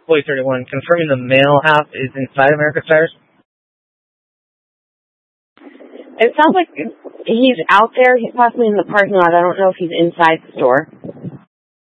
Boy 31, confirming the mail app is inside America's Tires. It sounds like he's out there. He's possibly in the parking lot. I don't know if he's inside the store.